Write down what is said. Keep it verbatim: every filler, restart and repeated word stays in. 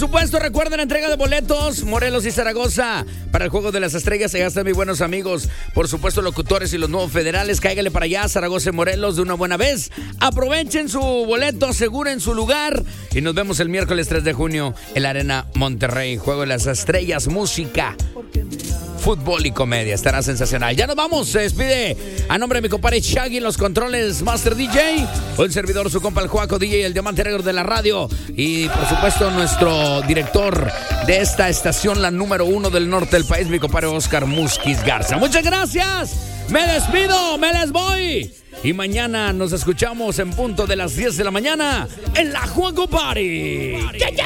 Por supuesto, recuerden la entrega de boletos, Morelos y Zaragoza, para el Juego de las Estrellas. Allá están mis buenos amigos, por supuesto, locutores y los nuevos federales. Cáigale para allá, Zaragoza y Morelos, de una buena vez. Aprovechen su boleto, aseguren su lugar. Y nos vemos el miércoles tres de junio en la Arena Monterrey. Juego de las Estrellas, música, fútbol y comedia. Estará sensacional. Ya nos vamos. Se despide a nombre de mi compadre Shaggy en los controles, Master D J. Un servidor, su compa el Juaco D J, el diamante negro de la radio. Y por supuesto nuestro director de esta estación, la número uno del norte del país, mi compadre Oscar Musquiz Garza. Muchas gracias. Me despido. Me les voy. Y mañana nos escuchamos en punto de las diez de la mañana en la Juaco Party.